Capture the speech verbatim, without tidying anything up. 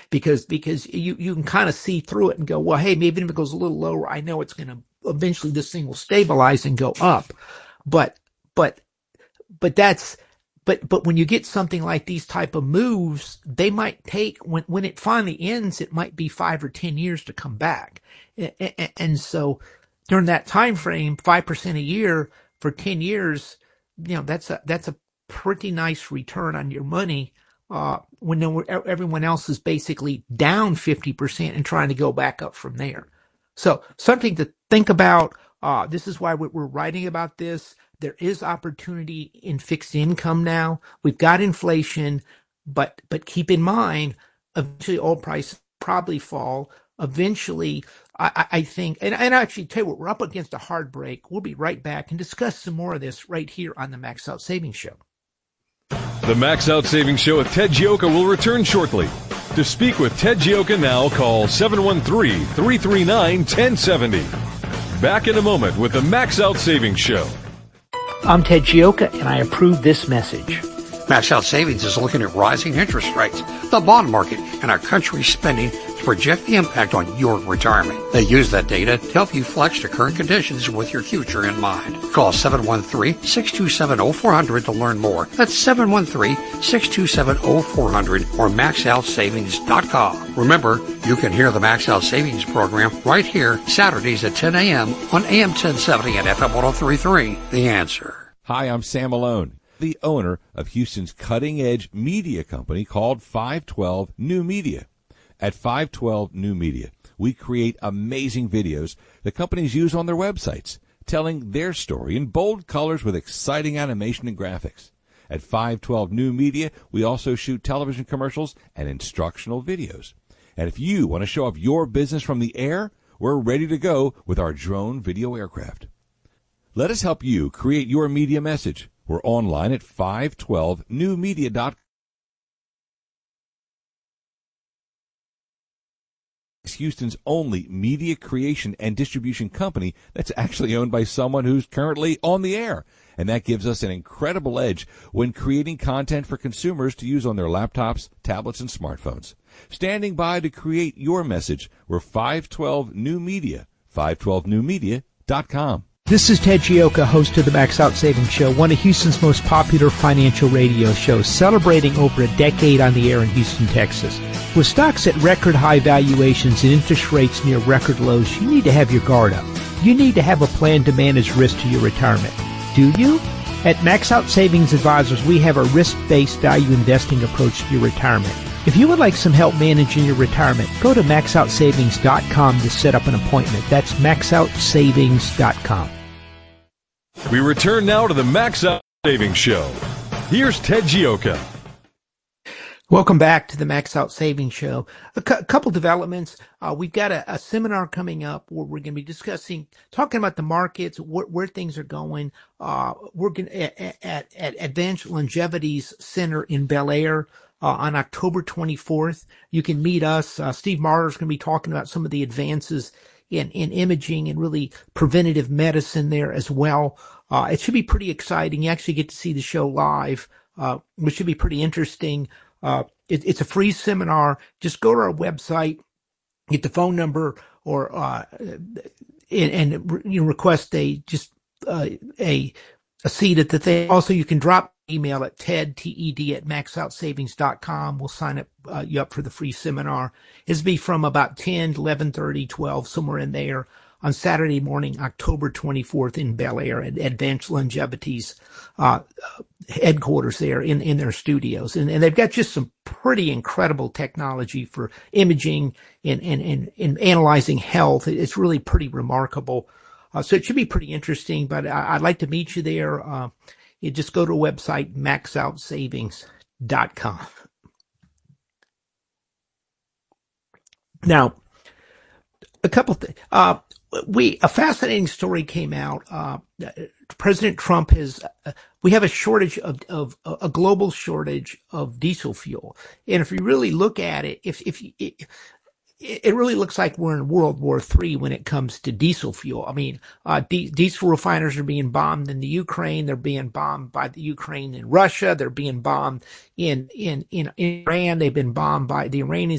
because because you, you can kind of see through it and go, well, hey, maybe if it goes a little lower, I know it's going to eventually this thing will stabilize and go up. But but but that's but but when you get something like these type of moves, they might take when when it finally ends, it might be five or ten years to come back. And, and so during that time frame, five percent a year for ten years, you know, that's a that's a pretty nice return on your money. Uh, when everyone else is basically down fifty percent and trying to go back up from there. So something to think about. Uh, this is why we're writing about this. There is opportunity in fixed income now. We've got inflation, but but keep in mind, eventually oil prices probably fall. Eventually, I, I think, and, and I actually tell you what, we're up against a hard break. We'll be right back and discuss some more of this right here on the Max Out Savings Show. The Max Out Savings Show with Ted Gioka will return shortly. To speak with Ted Gioka now, call seven one three, three three nine, one zero seven zero. Back in a moment with the Max Out Savings Show. I'm Ted Gioka, and I approve this message. Max Out Savings is looking at rising interest rates, the bond market, and our country's spending to project the impact on your retirement. They use that data to help you flex to current conditions with your future in mind. Call seven one three, six two seven, zero four zero zero to learn more. That's seven one three, six two seven, zero four zero zero or max out savings dot com. Remember, you can hear the Max Out Savings program right here Saturdays at ten a.m. on A M ten seventy and F M ten thirty-three. The Answer. Hi, I'm Sam Malone, the owner of Houston's cutting-edge media company called five twelve New Media. At five twelve New Media, we create amazing videos that companies use on their websites, telling their story in bold colors with exciting animation and graphics. At five twelve New Media, we also shoot television commercials and instructional videos. And if you want to show off your business from the air, we're ready to go with our drone video aircraft. Let us help you create your media message. We're online at five twelve new media dot com. Houston's only media creation and distribution company that's actually owned by someone who's currently on the air. And that gives us an incredible edge when creating content for consumers to use on their laptops, tablets, and smartphones. Standing by to create your message, we're five twelve New Media, five twelve new media dot com. This is Ted Gioka, host of the Max Out Savings Show, one of Houston's most popular financial radio shows, celebrating over a decade on the air in Houston, Texas. With stocks at record high valuations and interest rates near record lows, you need to have your guard up. You need to have a plan to manage risk to your retirement. Do you? At Max Out Savings Advisors, we have a risk-based value investing approach to your retirement. If you would like some help managing your retirement, go to max out savings dot com to set up an appointment. That's max out savings dot com. We return now to the Max Out Savings Show. Here's Ted Gioka. Welcome back to the Max Out Savings Show. A cu- couple developments. Uh, we've got a, a seminar coming up where we're going to be discussing, talking about the markets, wh- where things are going. Uh, we're going at, at, at Advanced Longevity's Center in Bel Air uh, on October twenty-fourth. You can meet us. Uh, Steve Marler's going to be talking about some of the advances in, in imaging and really preventative medicine there as well. Uh, it should be pretty exciting. You actually get to see the show live, uh, which should be pretty interesting. Uh, it, it's a free seminar. Just go to our website, get the phone number, or uh, and, and you know, request a just uh, a a seat at the thing. Also, you can drop email at ted t e d at max out savings dot com. We'll sign up uh, you up for the free seminar. It'll be from about ten to eleven thirty, twelve, somewhere in there, on Saturday morning, October twenty-fourth in Bel Air at Advanced Longevity's uh, headquarters there in, in their studios. And, and they've got just some pretty incredible technology for imaging and, and, and, and analyzing health. It's really pretty remarkable. Uh, so it should be pretty interesting, but I, I'd like to meet you there. Uh, you just go to a website, max out savings dot com. Now, a couple things. Uh, We, a fascinating story came out. Uh, President Trump has, uh, we have a shortage of, of, a global shortage of diesel fuel. And if you really look at it, if, if, it, it really looks like we're in World War Three when it comes to diesel fuel. I mean, uh, di- diesel refiners are being bombed in the Ukraine. They're being bombed by the Ukraine in Russia. They're being bombed in, in, in Iran. They've been bombed by the Iranians.